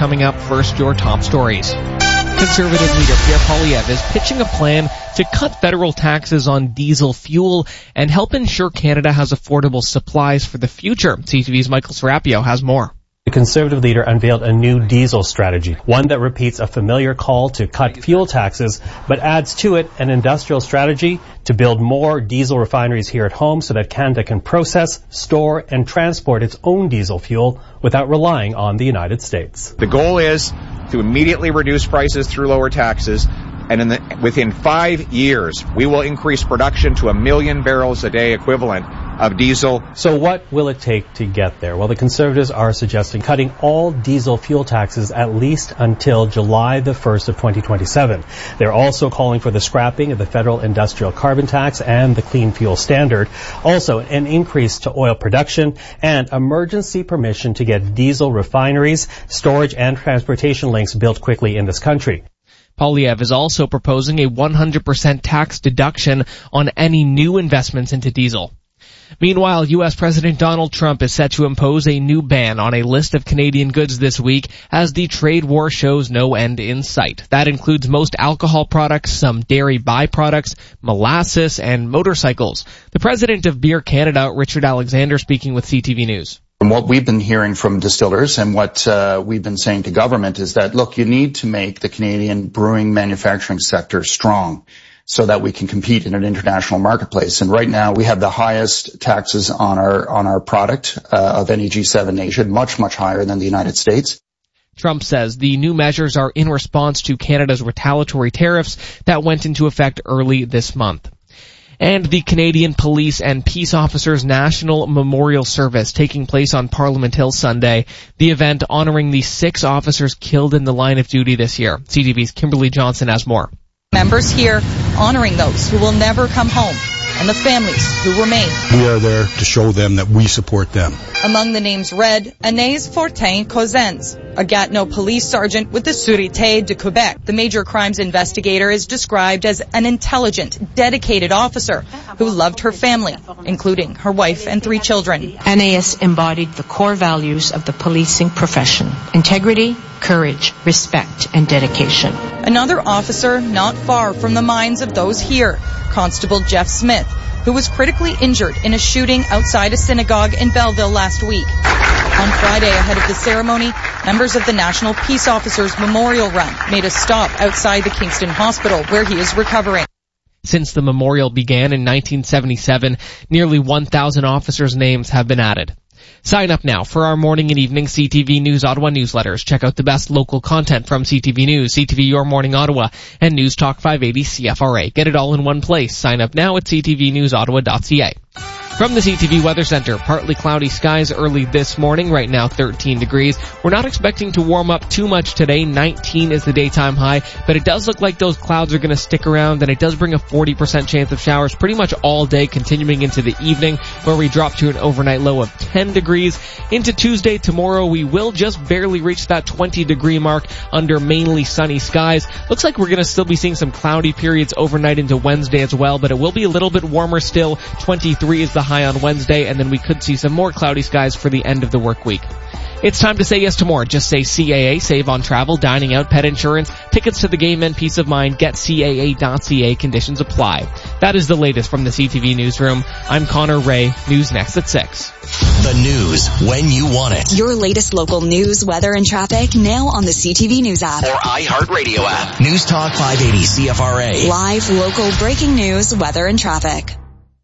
coming up. First, your top stories. Conservative leader Pierre Poilievre is pitching a plan to cut federal taxes on diesel fuel and help ensure Canada has affordable supplies for the future. CTV's Michael Serapio has more. The Conservative leader unveiled a new diesel strategy, one that repeats a familiar call to cut fuel taxes, but adds to it an industrial strategy to build more diesel refineries here at home so that Canada can process, store, and transport its own diesel fuel without relying on the United States. The goal is to immediately reduce prices through lower taxes, and within 5 years, we will increase production to 1 million barrels a day equivalent of diesel. So what will it take to get there? Well, the Conservatives are suggesting cutting all diesel fuel taxes at least until July the 1st of 2027. They're also calling for the scrapping of the federal industrial carbon tax and the clean fuel standard. Also, an increase to oil production and emergency permission to get diesel refineries, storage, and transportation links built quickly in this country. Poilievre is also proposing a 100% tax deduction on any new investments into diesel. Meanwhile, U.S. President Donald Trump is set to impose a new ban on a list of Canadian goods this week as the trade war shows no end in sight. That includes most alcohol products, some dairy byproducts, molasses, and motorcycles. The president of Beer Canada, Richard Alexander, speaking with CTV News. And what we've been hearing from distillers and what we've been saying to government is that, look, you need to make the Canadian brewing manufacturing sector strong so that we can compete in an international marketplace. And right now we have the highest taxes on our product of any G7 nation, much, much higher than the United States. Trump says the new measures are in response to Canada's retaliatory tariffs that went into effect early this month. And the Canadian Police and Peace Officers National Memorial Service taking place on Parliament Hill Sunday. The event honoring the 6 officers killed in the line of duty this year. CTV's Kimberly Johnson has more. Members here honoring those who will never come home and the families who remain. We are there to show them that we support them. Among the names read, Anaïs Fortin-Cozens, a Gatineau police sergeant with the Sûreté de Québec. The major crimes investigator is described as an intelligent, dedicated officer who loved her family, including her wife and 3 children. Anaïs embodied the core values of the policing profession: integrity, courage, respect, and dedication. Another officer not far from the minds of those here, Constable Jeff Smith, who was critically injured in a shooting outside a synagogue in Belleville last week. On Friday, ahead of the ceremony, members of the National Peace Officers Memorial Run made a stop outside the Kingston Hospital, where he is recovering. Since the memorial began in 1977, nearly 1,000 officers' names have been added. Sign up now for our morning and evening CTV News Ottawa newsletters. Check out the best local content from CTV News, CTV Your Morning Ottawa, and News Talk 580 CFRA. Get it all in one place. Sign up now at ctvnewsottawa.ca. From the CTV Weather Center, partly cloudy skies early this morning, right now 13 degrees. We're not expecting to warm up too much today. 19 is the daytime high, but it does look like those clouds are going to stick around, and it does bring a 40% chance of showers pretty much all day, continuing into the evening, where we drop to an overnight low of 10 degrees. Into Tuesday, tomorrow, we will just barely reach that 20-degree mark under mainly sunny skies. Looks like we're going to still be seeing some cloudy periods overnight into Wednesday as well, but it will be a little bit warmer still. 23 is the high on Wednesday, and then we could see some more cloudy skies for the end of the work week. It's time to say yes to more. Just say CAA, save on travel, dining out, pet insurance, tickets to the game, and peace of mind. Get CAA.ca. Conditions apply. That is the latest from the CTV Newsroom. I'm Connor Ray. News next at 6. The news when you want it. Your latest local news, weather, and traffic now on the CTV News app. Or iHeartRadio app. News Talk 580 CFRA. Live, local, breaking news, weather, and traffic.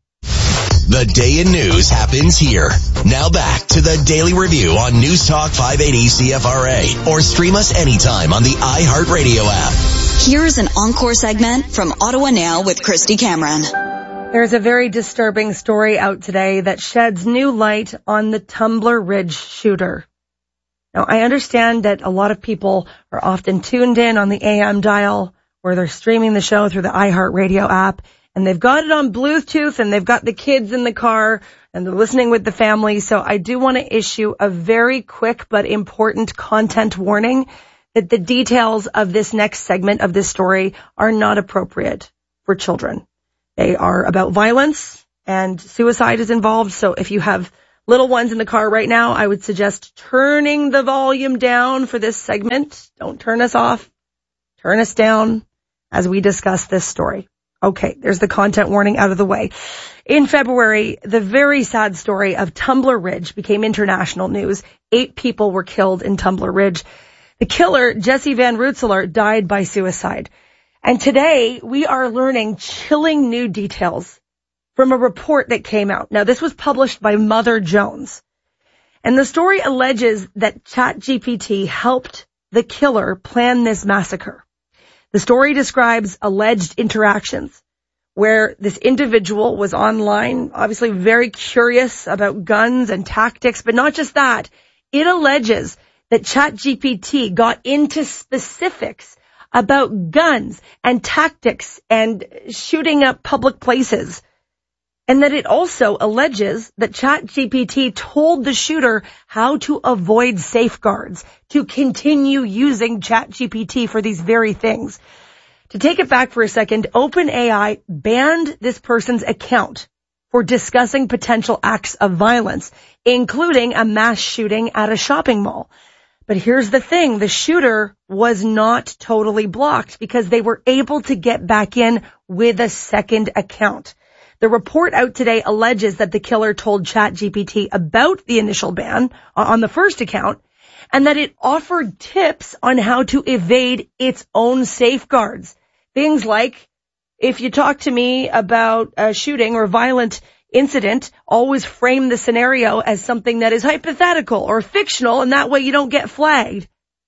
The day in news happens here. Now back to the Daily Review on News Talk 580 CFRA. Or stream us anytime on the iHeartRadio app. Here's an encore segment from Ottawa Now with Christy Cameron. There's a very disturbing story out today that sheds new light on the Tumbler Ridge shooter. Now, I understand that a lot of people are often tuned in on the AM dial where they're streaming the show through the iHeartRadio app. And they've got it on Bluetooth, and they've got the kids in the car, and they're listening with the family. So I do want to issue a very quick but important content warning that the details of this next segment of this story are not appropriate for children. They are about violence, and suicide is involved. So if you have Little ones in the car right now, I would suggest turning the volume down for this segment. Don't turn us off. Turn us down as we discuss this story. Okay, there's the content warning out of the way. In February, the very sad story of Tumbler Ridge became international news. 8 people were killed in Tumbler Ridge. The killer, Jesse Van Rootselaar, died by suicide. And today, we are learning chilling new details from a report that came out. Now, this was published by Mother Jones. And the story alleges that ChatGPT helped the killer plan this massacre. The story describes alleged interactions where this individual was online, obviously very curious about guns and tactics, but not just that. It alleges that ChatGPT got into specifics about guns and tactics and shooting up public places. And that it also alleges that ChatGPT told the shooter how to avoid safeguards, to continue using ChatGPT for these very things. To take it back for a second, OpenAI banned this person's account for discussing potential acts of violence, including a mass shooting at a shopping mall. But here's the thing, the shooter was not totally blocked because they were able to get back in with a second account. The report out today alleges that the killer told ChatGPT about the initial ban on the first account and that it offered tips on how to evade its own safeguards. Things like, if you talk to me about a shooting or violent incident, always frame the scenario as something that is hypothetical or fictional, and that way you don't get flagged.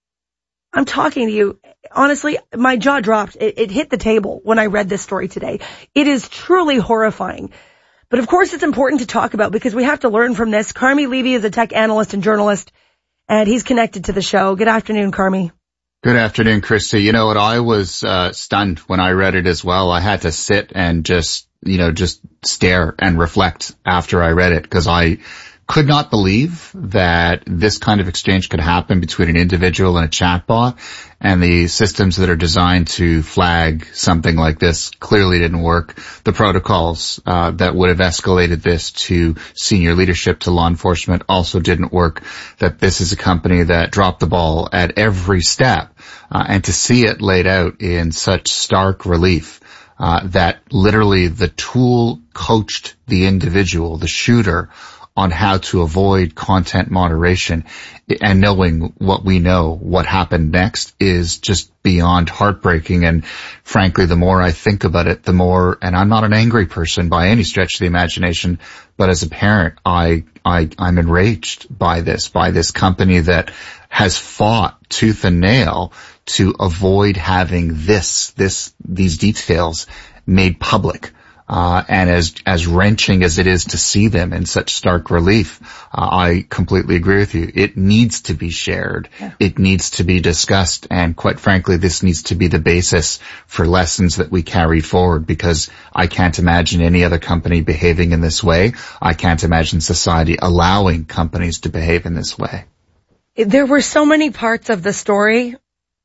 I'm talking to you. Honestly, my jaw dropped. It hit the table when I read this story today. It is truly horrifying. But of course, it's important to talk about because we have to learn from this. Carmi Levy is a tech analyst and journalist, and he's connected to the show. Good afternoon, Carmi. Good afternoon, Christy. You know what? I was stunned when I read it as well. I had to sit and just stare and reflect after I read it because I could not believe that this kind of exchange could happen between an individual and a chatbot, and the systems that are designed to flag something like this clearly didn't work. The protocols that would have escalated this to senior leadership, to law enforcement, also didn't work. That this is a company that dropped the ball at every step, and to see it laid out in such stark relief, that literally the tool coached the individual, the shooter, on how to avoid content moderation, and knowing what we know, what happened next, is just beyond heartbreaking. And frankly, the more I think about it, the more, and I'm not an angry person by any stretch of the imagination, but as a parent, I'm enraged by this company that has fought tooth and nail to avoid having these details made public. And as wrenching as it is to see them in such stark relief, I completely agree with you. It needs to be shared. Yeah. It needs to be discussed. And quite frankly, this needs to be the basis for lessons that we carry forward, because I can't imagine any other company behaving in this way. I can't imagine society allowing companies to behave in this way. There were so many parts of the story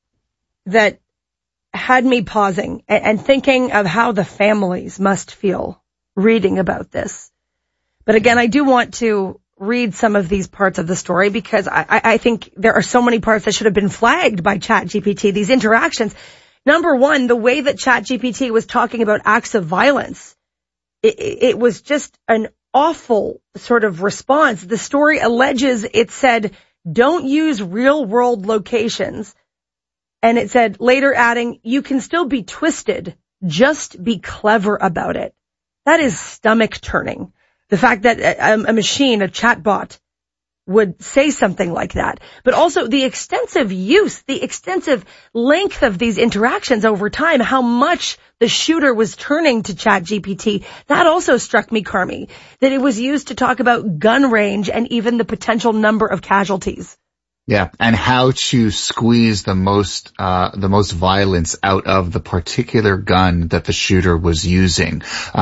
that had me pausing and thinking of how the families must feel reading about this. But again, I do want to read some of these parts of the story because I think there are so many parts that should have been flagged by ChatGPT, these interactions. Number one, the way that ChatGPT was talking about acts of violence, it was just an awful sort of response. The story alleges it said, don't use real world locations. And it said, later adding, you can still be twisted, just be clever about it. That is stomach turning. The fact that a machine, a chatbot, would say something like that. But also the extensive use, the extensive length of these interactions over time, how much the shooter was turning to ChatGPT. That also struck me, Carmi, that it was used to talk about gun range and even the potential number of casualties. Yeah, and how to squeeze the most violence out of the particular gun that the shooter was using.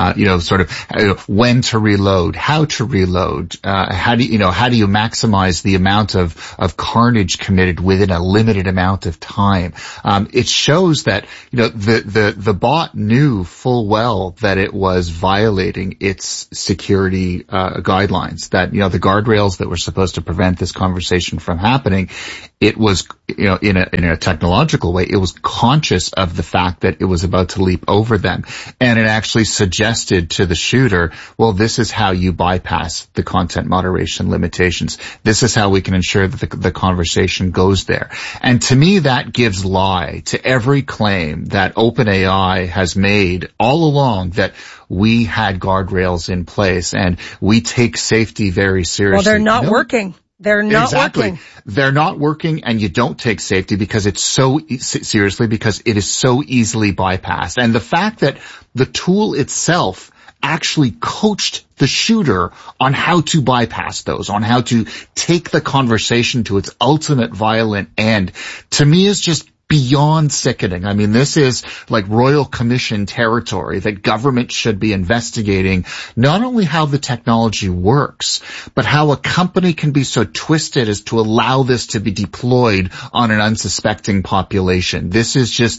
When to reload, how to reload, how do you maximize the amount of carnage committed within a limited amount of time. It shows that, the bot knew full well that it was violating its security, guidelines, that, the guardrails that were supposed to prevent this conversation from happening. It was, in a technological way, it was conscious of the fact that it was about to leap over them. And it actually suggested to the shooter, well, this is how you bypass the content moderation limitations. This is how we can ensure that the conversation goes there. And to me, that gives lie to every claim that OpenAI has made all along, that we had guardrails in place and we take safety very seriously. Well, they're not working. They're not working. They're not working, and you don't take safety because it's so seriously, because it is so easily bypassed. And the fact that the tool itself actually coached the shooter on how to bypass those, on how to take the conversation to its ultimate violent end, to me is just beyond sickening. I mean, this is like Royal Commission territory, that government should be investigating not only how the technology works, but how a company can be so twisted as to allow this to be deployed on an unsuspecting population. This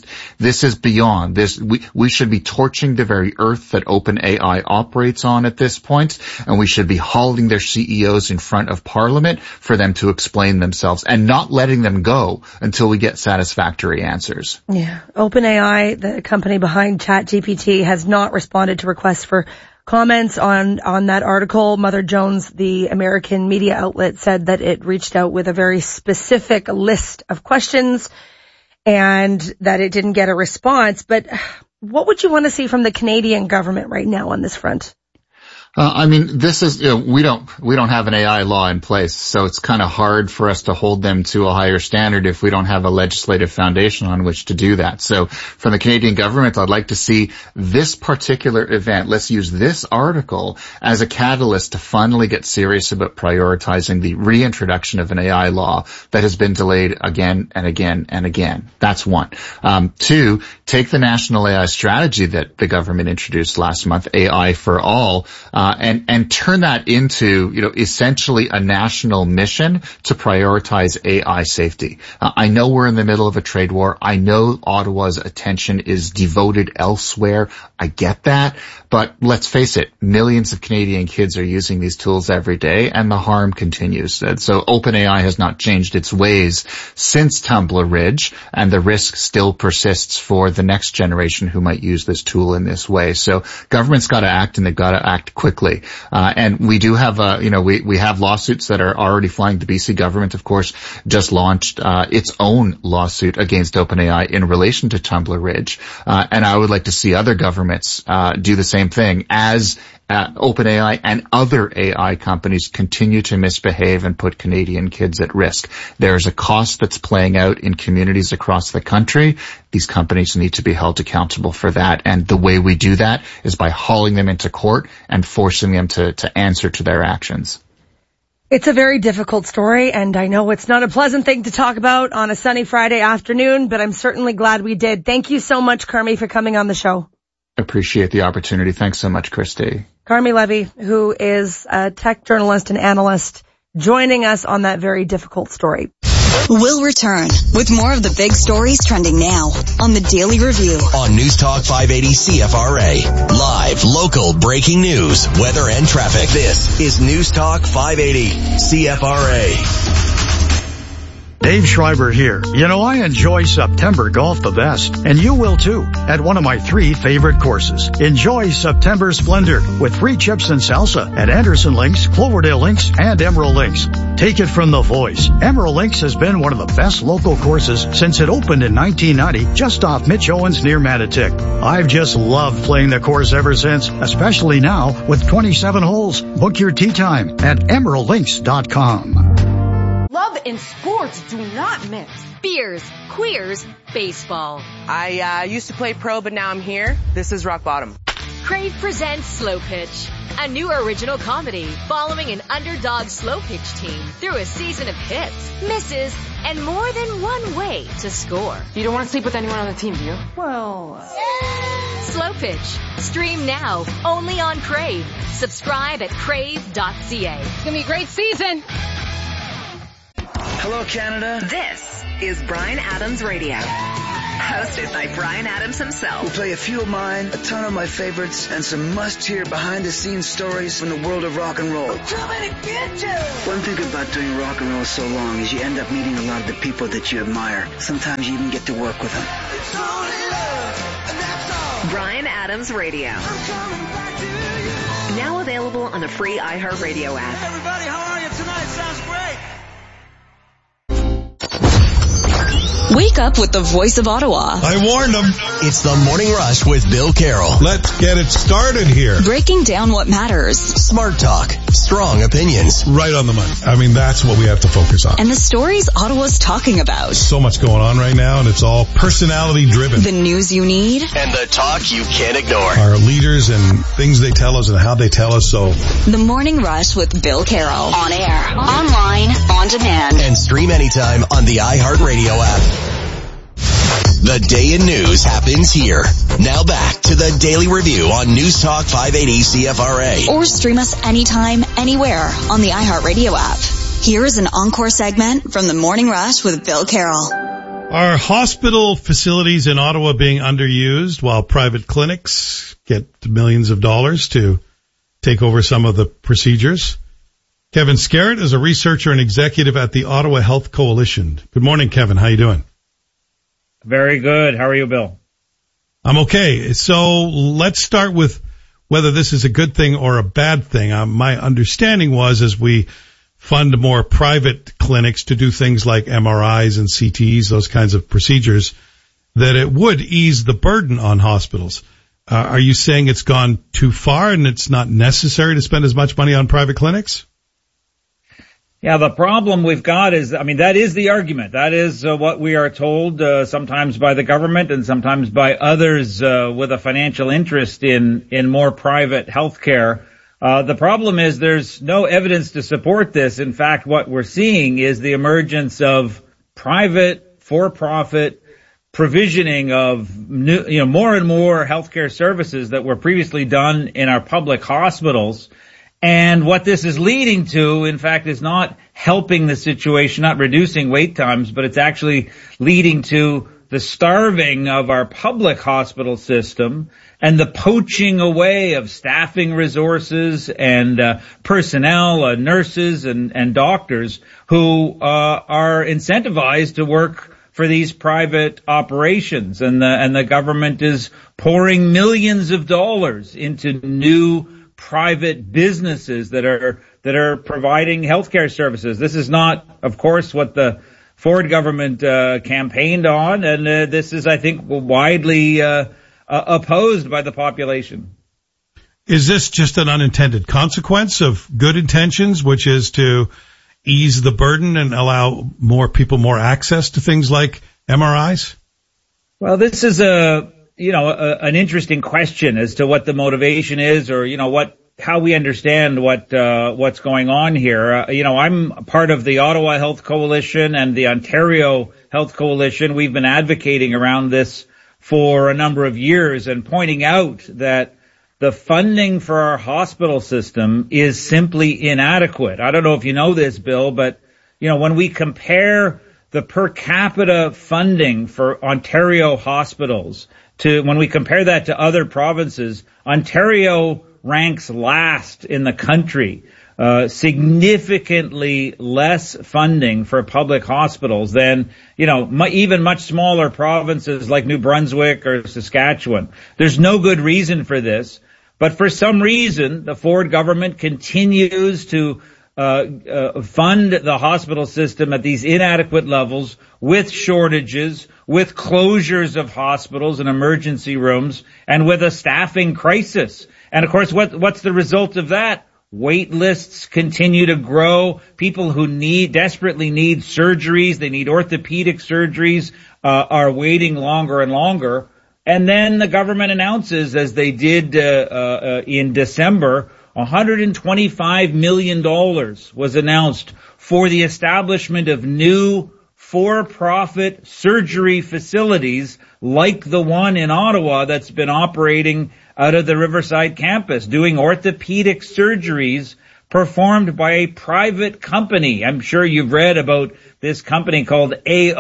is beyond this. We should be torching the very earth that OpenAI operates on at this point, and we should be hauling their CEOs in front of Parliament for them to explain themselves, and not letting them go until we get satisfactory answers. Yeah. OpenAI, the company behind ChatGPT, has not responded to requests for comments on that article. Mother Jones, the American media outlet, said that it reached out with a very specific list of questions and that it didn't get a response. But what would you want to see from the Canadian government right now on this front? This is, we don't have an AI law in place, so it's kind of hard for us to hold them to a higher standard if we don't have a legislative foundation on which to do that. So from the Canadian government, I'd like to see this particular event, let's use this article as a catalyst to finally get serious about prioritizing the reintroduction of an AI law that has been delayed again and again and again. That's one. Two, take the national AI strategy that the government introduced last month, AI for All, and turn that into, essentially a national mission to prioritize AI safety. I know we're in the middle of a trade war. I know Ottawa's attention is devoted elsewhere. I get that. But let's face it, millions of Canadian kids are using these tools every day, and the harm continues. So OpenAI has not changed its ways since Tumbler Ridge, and the risk still persists for the next generation who might use this tool in this way. So government's got to act, and they've got to act quickly. And we do have, we have lawsuits that are already flying. The BC government, of course, just launched its own lawsuit against OpenAI in relation to Tumbler Ridge. And I would like to see other governments do the same thing as OpenAI and other AI companies continue to misbehave and put Canadian kids at risk. There's a cost that's playing out in communities across the country. These companies need to be held accountable for that. And the way we do that is by hauling them into court and forcing them to answer to their actions. It's a very difficult story, and I know it's not a pleasant thing to talk about on a sunny Friday afternoon, but I'm certainly glad we did. Thank you so much, Carmi, for coming on the show. Appreciate the opportunity. Thanks so much, Christy. Carmi Levy, who is a tech journalist and analyst, joining us on that very difficult story. We'll return with more of the big stories trending now on the Daily Review. On News Talk 580 CFRA. Live, local, breaking news, weather and traffic. This is News Talk 580 CFRA. Dave Schreiber here. I enjoy September golf the best, and you will too, at one of my 3 favorite courses. Enjoy September Splendor with free chips and salsa at Anderson Links, Cloverdale Links, and Emerald Links. Take it from the voice. Emerald Links has been one of the best local courses since it opened in 1990, just off Mitch Owens near Matitic. I've just loved playing the course ever since, especially now with 27 holes. Book your tee time at emeraldlinks.com. Love and sports do not mix. Beers, queers, baseball. I used to play pro, but now I'm here. This is rock bottom. Crave presents Slow Pitch, a new original comedy following an underdog slow pitch team through a season of hits, misses, and more than one way to score. You don't want to sleep with anyone on the team, do you? Well... Slow Pitch. Stream now, only on Crave. Subscribe at crave.ca. It's going to be a great season. Hello, Canada. This is Bryan Adams Radio. Hosted by Bryan Adams himself. We'll play a few of mine, a ton of my favorites, and some must-hear behind-the-scenes stories from the world of rock and roll. Too many bitches! One thing about doing rock and roll so long is you end up meeting a lot of the people that you admire. Sometimes you even get to work with them. It's only love, and that's all. Bryan Adams Radio. Now available on the free iHeartRadio app. Hey, everybody, how are you tonight? Sounds great. Wake up with the voice of Ottawa. I warned them. It's the Morning Rush with Bill Carroll. Let's get it started here. Breaking down what matters. Smart talk. Strong opinions. Right on the money. I mean, that's what we have to focus on. And the stories Ottawa's talking about. So much going on right now, and it's all personality driven. The news you need. And the talk you can't ignore. Our leaders and things they tell us and how they tell us so. The Morning Rush with Bill Carroll. On air, online, on demand. And stream anytime on the iHeartRadio app. The day in news happens here. Now back to the Daily Review on News Talk 580 CFRA. Or stream us anytime, anywhere on the iHeartRadio app. Here is an encore segment from the Morning Rush with Bill Carroll. Are hospital facilities in Ottawa being underused while private clinics get millions of dollars to take over some of the procedures? Kevin Scarrett is a researcher and executive at the Ottawa Health Coalition. Good morning, Kevin. How you doing? Very good. How are you, Bill? I'm okay. So let's start with whether this is a good thing or a bad thing. My understanding was as we fund more private clinics to do things like MRIs and CTs, those kinds of procedures, that it would ease the burden on hospitals. Are you saying it's gone too far and it's not necessary to spend as much money on private clinics? Yeah, the problem we've got is, that is the argument. That is what we are told, sometimes by the government and sometimes by others with a financial interest in more private health care. The problem is there's no evidence to support this. In fact, what we're seeing is the emergence of private, for-profit provisioning of new, more and more healthcare services that were previously done in our public hospitals. And what this is leading to, in fact, is not helping the situation, not reducing wait times, but it's actually leading to the starving of our public hospital system and the poaching away of staffing resources and personnel, nurses and doctors who are incentivized to work for these private operations. And the government is pouring millions of dollars into new private businesses that are providing healthcare services. This is not, of course, what the Ford government campaigned on, and this is, I think, widely opposed by the population. Is this just an unintended consequence of good intentions, which is to ease the burden and allow more people more access to things like MRIs? Well, this is an interesting question as to what the motivation is, or how we understand what's going on here. I'm part of the Ottawa Health Coalition and the Ontario Health Coalition. We've been advocating around this for a number of years and pointing out that the funding for our hospital system is simply inadequate. I don't know if you know this, Bill, but when we compare the per capita funding for Ontario hospitals when we compare that to other provinces, Ontario ranks last in the country, significantly less funding for public hospitals than, even much smaller provinces like New Brunswick or Saskatchewan. There's no good reason for this, but for some reason, the Ford government continues to fund the hospital system at these inadequate levels with shortages, with closures of hospitals and emergency rooms, and with a staffing crisis. And of course, what's the result of that? Wait lists continue to grow. People who desperately need surgeries, they need orthopedic surgeries, are waiting longer and longer. And then the government announces, as they did in December, $125 million was announced for the establishment of new for-profit surgery facilities like the one in Ottawa that's been operating out of the Riverside campus, doing orthopedic surgeries performed by a private company. I'm sure you've read about this company called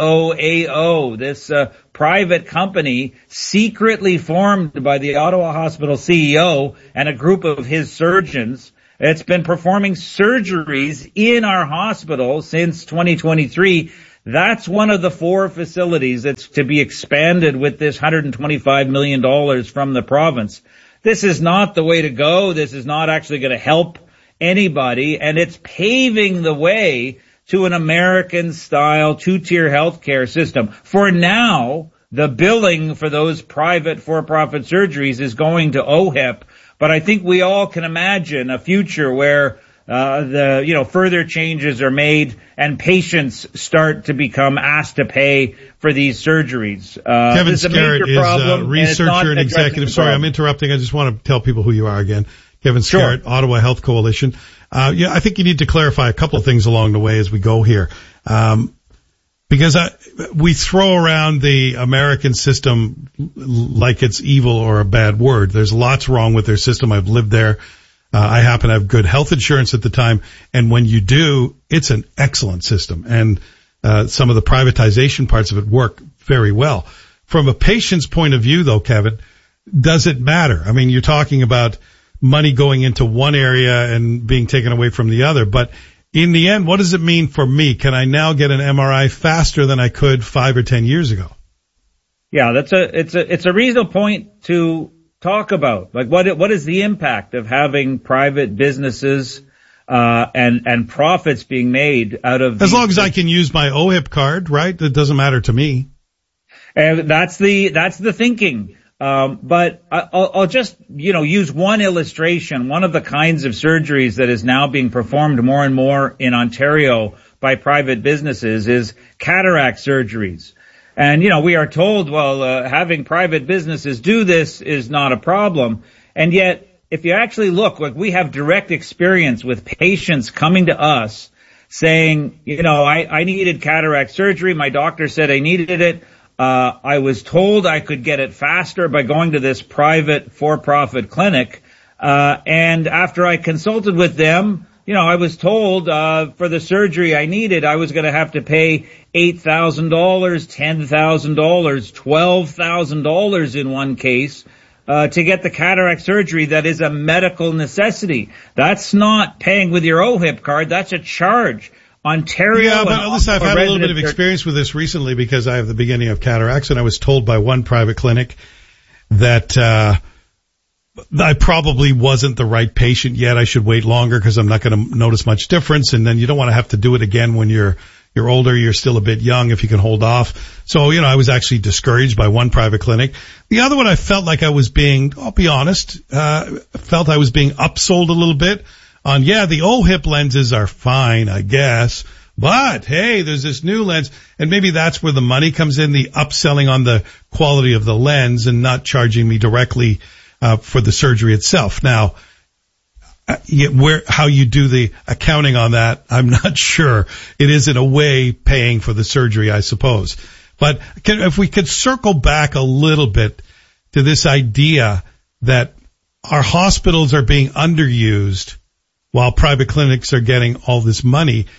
AOAO, this private company secretly formed by the Ottawa Hospital CEO and a group of his surgeons. It's been performing surgeries in our hospital since 2023. That's one of the 4 facilities that's to be expanded with this $125 million from the province. This is not the way to go. This is not actually going to help anybody, and it's paving the way to an American-style 2-tier healthcare system. For now, the billing for those private for-profit surgeries is going to OHIP, but I think we all can imagine a future where further changes are made and patients start to become asked to pay for these surgeries. Kevin Scarrett is researcher and executive. Sorry, I'm interrupting. I just want to tell people who you are again. Kevin Scarrett, sure. Ottawa Health Coalition. I think you need to clarify a couple of things along the way as we go here. Because we throw around the American system like it's evil or a bad word. There's lots wrong with their system. I've lived there. I happen to have good health insurance at the time. And when you do, it's an excellent system. And some of the privatization parts of it work very well. From a patient's point of view, though, Kevin, does it matter? I mean, you're talking about money going into one area and being taken away from the other. But in the end, what does it mean for me? Can I now get an MRI faster than I could 5 or 10 years ago? Yeah, it's a reasonable point to talk about. Like, what is the impact of having private businesses and profits being made out of as long as I can use my OHIP card, right? It doesn't matter to me. And that's the thinking. But I'll just, use one illustration. One of the kinds of surgeries that is now being performed more and more in Ontario by private businesses is cataract surgeries. And, we are told, having private businesses do this is not a problem. And yet, if you actually look, like, we have direct experience with patients coming to us saying, I needed cataract surgery. My doctor said I needed it. I was told I could get it faster by going to this private for-profit clinic. And after I consulted with them, I was told, for the surgery I needed, I was going to have to pay $8,000, $10,000, $12,000 in one case, to get the cataract surgery that is a medical necessity. That's not paying with your OHIP card. That's a charge. Ontario. Yeah, but listen, I've had a little bit of experience with this recently because I have the beginning of cataracts, and I was told by one private clinic that I probably wasn't the right patient yet. I should wait longer because I'm not going to notice much difference. And then you don't want to have to do it again when you're older. You're still a bit young if you can hold off. So, I was actually discouraged by one private clinic. The other one, I felt like I was being, I'll be honest, felt I was being upsold a little bit. The OHIP lenses are fine, I guess, but hey, there's this new lens, and maybe that's where the money comes in, the upselling on the quality of the lens and not charging me directly for the surgery itself. Now, how you do the accounting on that, I'm not sure. It is in a way paying for the surgery, I suppose. But if we could circle back a little bit to this idea that our hospitals are being underused while private clinics are getting all this money,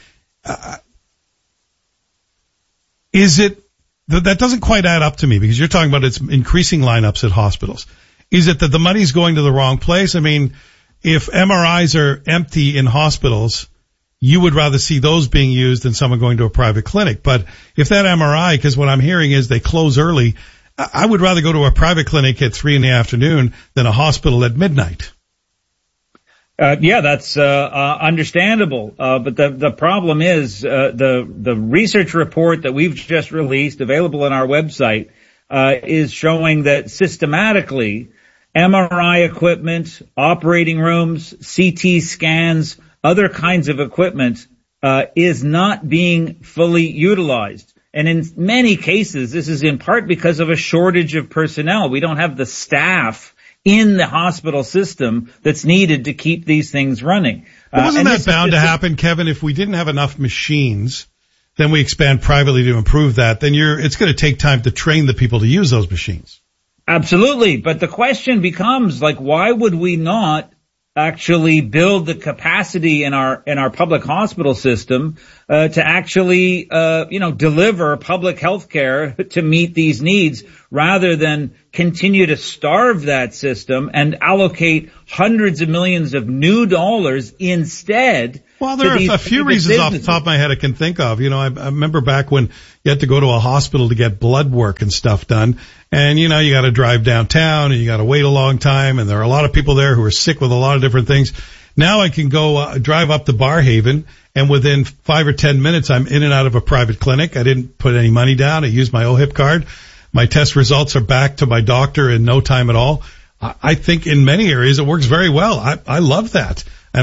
that doesn't quite add up to me, because you're talking about it's increasing lineups at hospitals. Is it that the money's going to the wrong place? I mean, if MRIs are empty in hospitals, you would rather see those being used than someone going to a private clinic. But if that MRI, because what I'm hearing is they close early, I would rather go to a private clinic at 3 p.m. than a hospital at midnight. That's understandable. But the problem is the research report that we've just released, available on our website, is showing that systematically MRI equipment, operating rooms, CT scans, other kinds of equipment is not being fully utilized. And in many cases, this is in part because of a shortage of personnel. We don't have the staff in the hospital system that's needed to keep these things running. Wasn't that bound to happen, Kevin? If we didn't have enough machines, then we expand privately to improve that, then it's going to take time to train the people to use those machines. Absolutely. But the question becomes, like, why would we not actually build the capacity in our public hospital system to actually deliver public health care to meet these needs, rather than continue to starve that system and allocate hundreds of millions of new dollars instead. Well, there are a few reasons off the top of my head I can think of. I remember back when you had to go to a hospital to get blood work and stuff done. And, you got to drive downtown and you got to wait a long time. And there are a lot of people there who are sick with a lot of different things. Now I can go drive up to Barrhaven, and within 5 or 10 minutes, I'm in and out of a private clinic. I didn't put any money down. I used my OHIP card. My test results are back to my doctor in no time at all. I think in many areas it works very well. I love that. And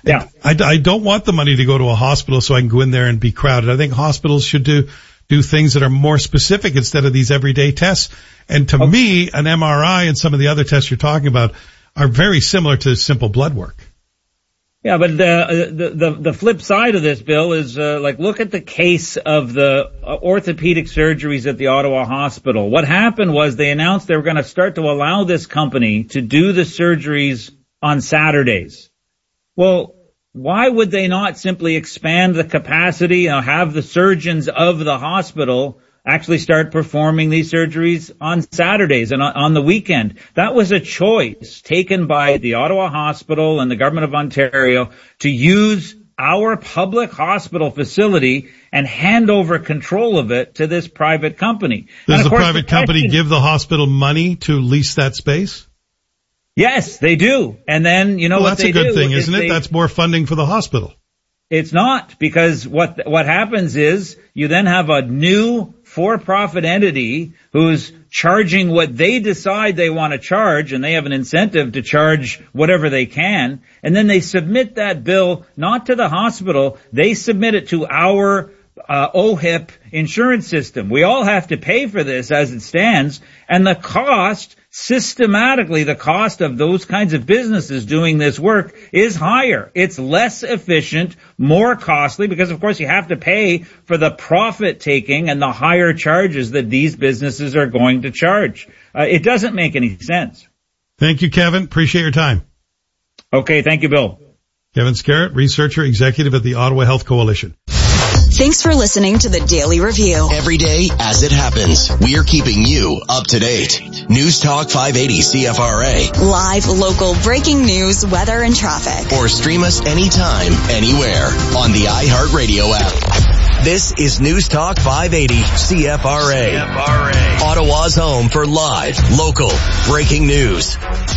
I don't want the money to go to a hospital so I can go in there and be crowded. I think hospitals should do things that are more specific instead of these everyday tests. And to me, an MRI and some of the other tests you're talking about are very similar to simple blood work. Yeah, but the flip side of this, Bill, is look at the case of the orthopedic surgeries at the Ottawa Hospital. What happened was they announced they were going to start to allow this company to do the surgeries on Saturdays. Well, why would they not simply expand the capacity and have the surgeons of the hospital actually start performing these surgeries on Saturdays and on the weekend? That was a choice taken by the Ottawa Hospital and the Government of Ontario to use our public hospital facility and hand over control of it to this private company. Does the private company give the hospital money to lease that space? Yes, they do. And then, what they do. That's a good thing, isn't it? That's more funding for the hospital. It's not, because what happens is you then have a new for-profit entity who's charging what they decide they want to charge, and they have an incentive to charge whatever they can, and then they submit that bill not to the hospital, they submit it to our OHIP insurance system. We all have to pay for this as it stands, and the cost of those kinds of businesses doing this work is higher. It's less efficient, more costly, because of course you have to pay for the profit taking and the higher charges that these businesses are going to charge. It doesn't make any sense. Thank you, Kevin. Appreciate your time. Okay. Thank you, Bill. Kevin Scarrett, researcher, executive at the Ottawa Health Coalition. Thanks for listening to the Daily Review. Every day as it happens, we're keeping you up to date. News Talk 580 CFRA. Live, local, breaking news, weather, and traffic. Or stream us anytime, anywhere on the iHeartRadio app. This is News Talk 580 CFRA. Ottawa's home for live, local, breaking news.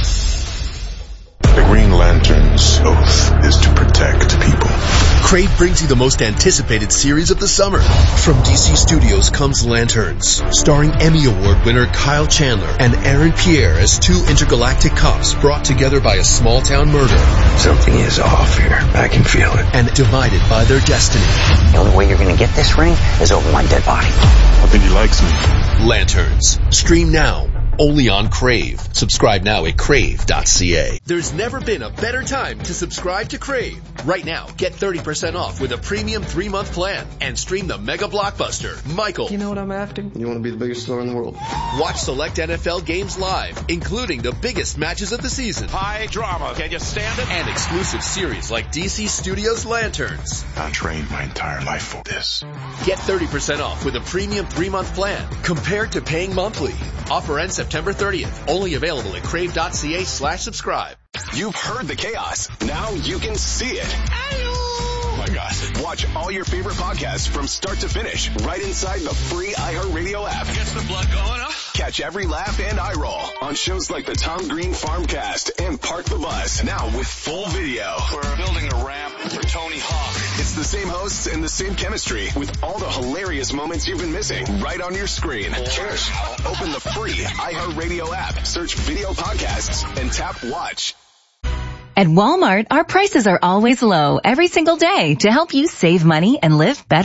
The Green Lantern's oath is to protect people. Crave brings you the most anticipated series of the summer. From DC Studios comes Lanterns, starring Emmy Award winner Kyle Chandler and Aaron Pierre as two intergalactic cops brought together by a small-town murder. Something is off here. I can feel it. And divided by their destiny. The only way you're going to get this ring is over my dead body. I think he likes me. Lanterns. Stream now. Only on Crave. Subscribe now at crave.ca. There's never been a better time to subscribe to Crave. Right now, get 30% off with a premium 3-month plan and stream the mega blockbuster, Michael. You know what I'm after? You want to be the biggest star in the world. Watch select NFL games live, including the biggest matches of the season. High drama. Can you stand it? And exclusive series like DC Studios Lanterns. I trained my entire life for this. Get 30% off with a premium 3-month plan compared to paying monthly. Offer ends September 30th. Only available at crave.ca/subscribe. You've heard the chaos. Now you can see it. Oh my God. Watch all your favorite podcasts from start to finish right inside the free iHeartRadio app. Gets the blood going, huh? Catch every laugh and eye roll on shows like the Tom Green Farmcast and Park the Bus. Now with full video. We're building a ramp for Tony Hawk. It's the same hosts and the same chemistry with all the hilarious moments you've been missing right on your screen. Cheers. Open the free iHeartRadio app, search video podcasts, and tap watch. At Walmart, our prices are always low every single day to help you save money and live better.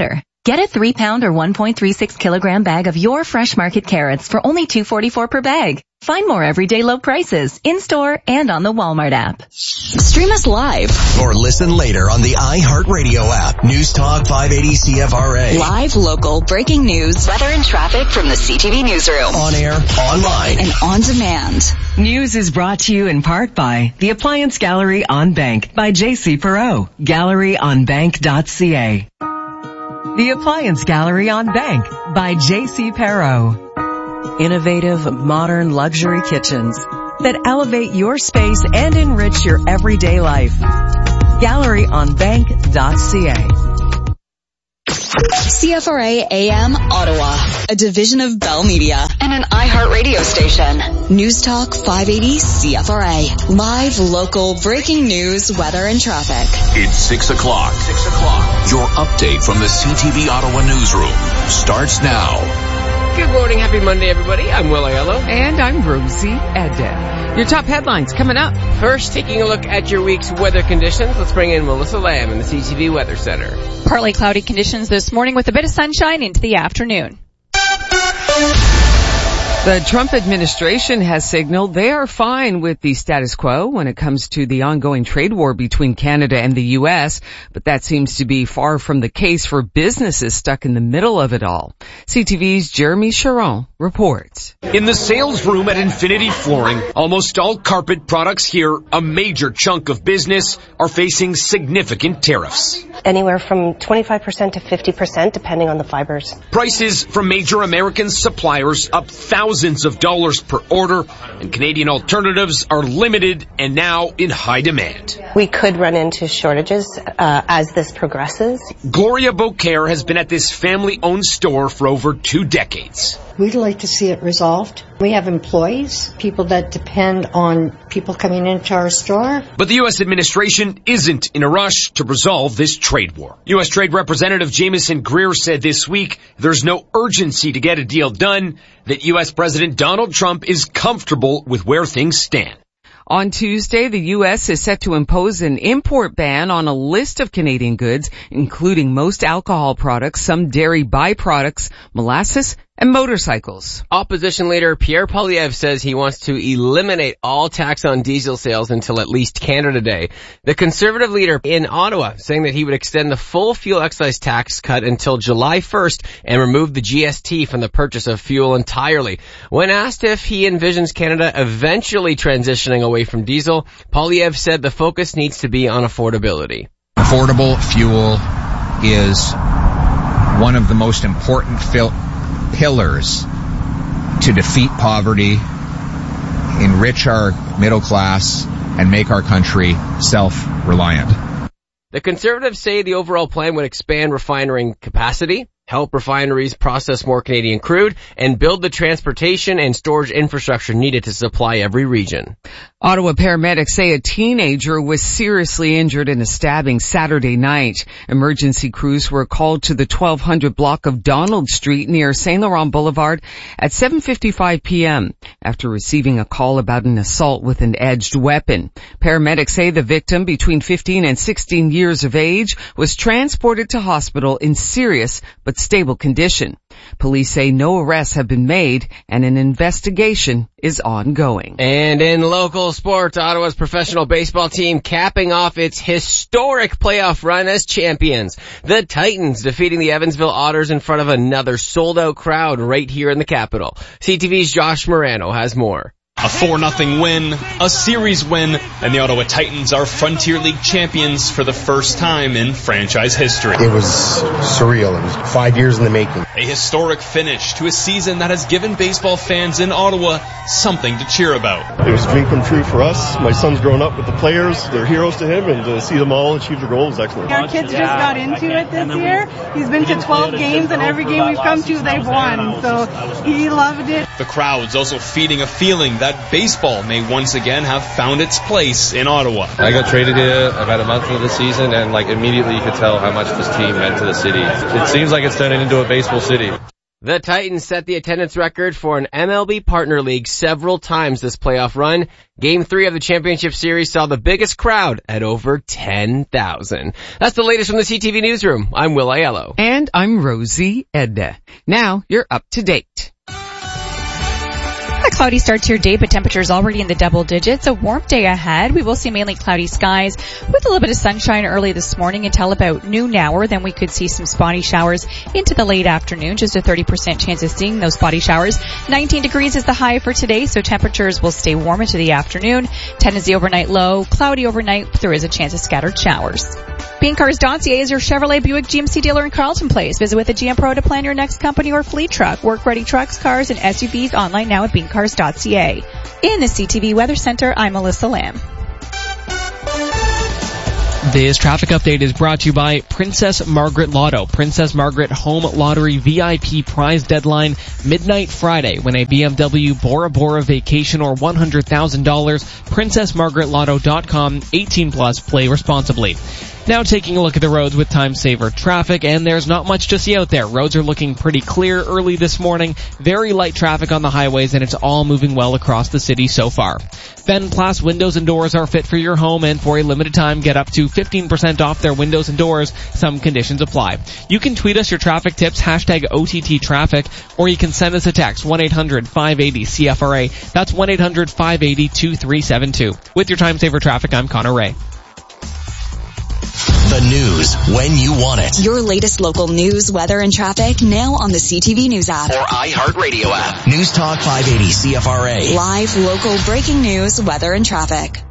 Get a 3-pound or 1.36 kilogram bag of your Fresh Market carrots for only $2.44 per bag. Find more everyday low prices in-store and on the Walmart app. Stream us live or listen later on the iHeartRadio app. News Talk 580 CFRA. Live, local, breaking news, weather and traffic from the CTV newsroom. On air, online, and on demand. News is brought to you in part by the Appliance Gallery on Bank by J.C. Perot. GalleryOnBank.ca. The Appliance Gallery on Bank by J.C. Perot. Innovative, modern luxury kitchens that elevate your space and enrich your everyday life. GalleryOnBank.ca. CFRA AM Ottawa, a division of Bell Media and an iHeart radio station. News Talk 580 CFRA. Live, local, breaking news, weather, and traffic. It's 6 o'clock. Your update from the CTV Ottawa newsroom starts now. Good morning. Happy Monday, everybody. I'm Will Aiello. And I'm Rosie Edda. Your top headlines coming up. First, taking a look at your week's weather conditions, let's bring in Melissa Lamb in the CTV Weather Center. Partly cloudy conditions this morning with a bit of sunshine into the afternoon. The Trump administration has signaled they are fine with the status quo when it comes to the ongoing trade war between Canada and the U.S., but that seems to be far from the case for businesses stuck in the middle of it all. CTV's Jeremy Sharon reports. In the sales room at Infinity Flooring, almost all carpet products here, a major chunk of business, are facing significant tariffs. Anywhere from 25% to 50%, depending on the fibers. Prices from major American suppliers up thousands of dollars per order, and Canadian alternatives are limited and now in high demand. We could run into shortages as this progresses. Gloria Beaucaire has been at this family-owned store for over 2 decades. We'd like to see it resolved. We have employees, people that depend on people coming into our store. But the U.S. administration isn't in a rush to resolve this trade war. U.S. Trade Representative Jamieson Greer said this week there's no urgency to get a deal done, that U.S. President Donald Trump is comfortable with where things stand. On Tuesday, the U.S. is set to impose an import ban on a list of Canadian goods, including most alcohol products, some dairy byproducts, molasses, and motorcycles. Opposition leader Pierre Poilievre says he wants to eliminate all tax on diesel sales until at least Canada Day. The Conservative leader in Ottawa saying that he would extend the full fuel excise tax cut until July 1st and remove the GST from the purchase of fuel entirely. When asked if he envisions Canada eventually transitioning away from diesel, Poilievre said the focus needs to be on affordability. Affordable fuel is one of the most important pillars to defeat poverty, enrich our middle class, and make our country self-reliant. The Conservatives say the overall plan would expand refinery capacity, help refineries process more Canadian crude, and build the transportation and storage infrastructure needed to supply every region. Ottawa paramedics say a teenager was seriously injured in a stabbing Saturday night. Emergency crews were called to the 1200 block of Donald Street near St. Laurent Boulevard at 7:55 p.m. after receiving a call about an assault with an edged weapon. Paramedics say the victim, between 15 and 16 years of age, was transported to hospital in serious but stable condition. Police say no arrests have been made and an investigation is ongoing. And in local sports, Ottawa's professional baseball team capping off its historic playoff run as champions. The Titans defeating the Evansville Otters in front of another sold-out crowd right here in the capital. CTV's Josh Morano has more. A 4-0 win, a series win, and the Ottawa Titans are Frontier League champions for the first time in franchise history. It was surreal. It was 5 years in the making. A historic finish to a season that has given baseball fans in Ottawa something to cheer about. It was a dream come true for us. My son's grown up with the players. They're heroes to him, and to see them all achieve their goals is excellent. Our kids just got into it this year. He's been to 12 games, and every game we've come to, they've won. So he loved it. The crowd's also feeding a feeling that baseball may once again have found its place in Ottawa. I got traded here about a month into the season, and immediately you could tell how much this team meant to the city. It seems like it's turning into a baseball city. The Titans set the attendance record for an MLB Partner League several times this playoff run. Game 3 of the championship series saw the biggest crowd at over 10,000. That's the latest from the CTV Newsroom. I'm Will Aiello. And I'm Rosie Edna. Now you're up to date. A cloudy start to your day, but temperatures already in the double digits. A warm day ahead. We will see mainly cloudy skies with a little bit of sunshine early this morning until about noon hour. Then we could see some spotty showers into the late afternoon. Just a 30% chance of seeing those spotty showers. 19 degrees is the high for today, so temperatures will stay warm into the afternoon. 10 is the overnight low. Cloudy overnight, but there is a chance of scattered showers. BeanCars.ca is your Chevrolet Buick GMC dealer in Carleton Place. Visit with a GM Pro to plan your next company or fleet truck. Work-ready trucks, cars, and SUVs online now at BeanCars.ca. In the CTV Weather Center, I'm Melissa Lamb. This traffic update is brought to you by Princess Margaret Lotto. Princess Margaret Home Lottery VIP prize deadline midnight Friday. Win a BMW Bora Bora vacation or $100,000. PrincessMargaretLotto.com. 18 plus. Play responsibly. Now taking a look at the roads with Time Saver traffic, and there's not much to see out there. Roads are looking pretty clear early this morning. Very light traffic on the highways, and it's all moving well across the city so far. Ben Place windows and doors are fit for your home, and for a limited time, get up to 15% off their windows and doors. Some conditions apply. You can tweet us your traffic tips, hashtag OTT traffic, or you can send us a text, 1-800-580-CFRA. That's 1-800-580-2372. With your Time Saver traffic, I'm Connor Ray. The news when you want it. Your latest local news, weather, and traffic now on the CTV News app. Or iHeartRadio app. News Talk 580 CFRA. Live, local, breaking news, weather, and traffic.